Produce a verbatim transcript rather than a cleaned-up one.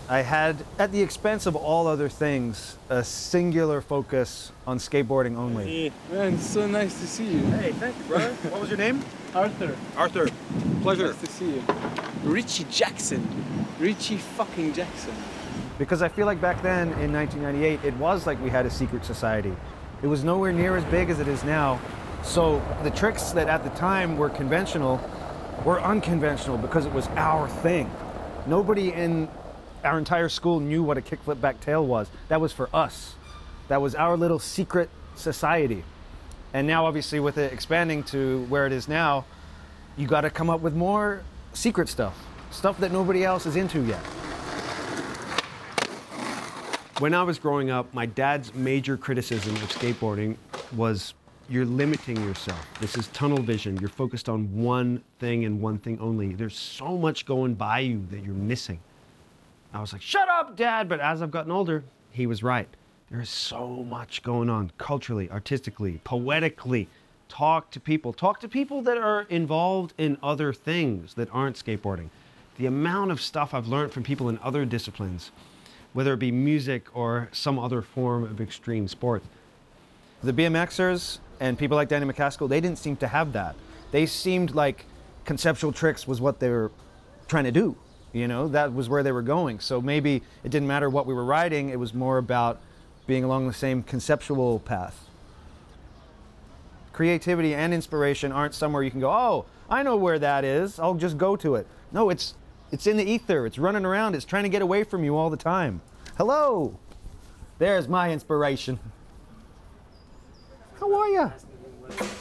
I had, at the expense of all other things, a singular focus on skateboarding only. Hey, man, it's so nice to see you. Hey, thank you, brother. What was your name? Arthur. Arthur. Pleasure. Nice to see you. Richie Jackson. Richie fucking Jackson. Because I feel like back then, in nineteen ninety-eight, it was like we had a secret society. It was nowhere near as big as it is now. So the tricks that at the time were conventional were unconventional because it was our thing. Nobody in our entire school knew what a kickflip back tail was. That was for us. That was our little secret society. And now obviously with it expanding to where it is now, you gotta come up with more secret stuff. Stuff that nobody else is into yet. When I was growing up, my dad's major criticism of skateboarding was you're limiting yourself. This is tunnel vision. You're focused on one thing and one thing only. There's so much going by you that you're missing. I was like, shut up, Dad. But as I've gotten older, he was right. There is so much going on culturally, artistically, poetically. Talk to people. Talk to people that are involved in other things that aren't skateboarding. The amount of stuff I've learned from people in other disciplines, whether it be music or some other form of extreme sport. The BMXers and people like Danny McCaskill, they didn't seem to have that. They seemed like conceptual tricks was what they were trying to do. You know, that was where they were going. So maybe it didn't matter what we were riding, it was more about being along the same conceptual path. Creativity and inspiration aren't somewhere you can go, oh, I know where that is, I'll just go to it. No, it's It's in the ether, it's running around, it's trying to get away from you all the time. Hello, there's my inspiration. How are ya?